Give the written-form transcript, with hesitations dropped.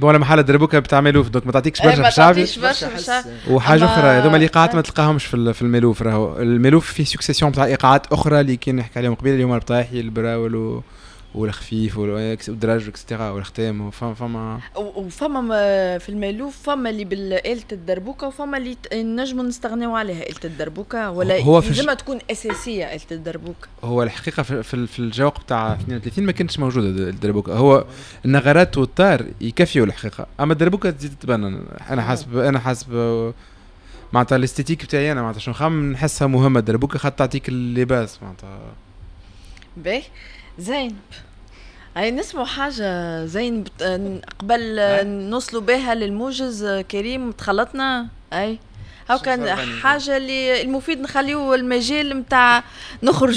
بون محل دربوكا بتاع ملوف دوك ما تعطيكش برشا في الشعبي وحاجه اخرى هذوما الايقاعات ما تلقاهمش في الملوف. راهو الملوف فيه سكسيسيون تاع ايقاعات اخرى اللي كي نحكي عليهم قبيله اللي هما البطايحي البراول والخفيف والدرج اكسترا والختام وفما في الملوف فما اللي بالآلة الدربوكة وفما اللي نجموا نستغنيو عليها آلة الدربوكة ولا لازم تكون أساسية آلة الدربوكة. هو الحقيقة في الجوق بتاع 32 ما كانتش موجودة الدربوكة. هو النغرات والطار يكفيوا الحقيقة، أما الدربوكة تزيد تبنن. أنا حسب معناتها الاستيتيك بتاعي أنا معناتها شنو خام نحسها مهمة الدربوكة خاطر تعطيك اللباس معناتها. باهي زين هاي نسمع حاجة زين قبل نوصلوا بها للموجز كريم تخلطنا. أي هاو كان حاجة اللي المفيد نخليه المجال متاع نخرج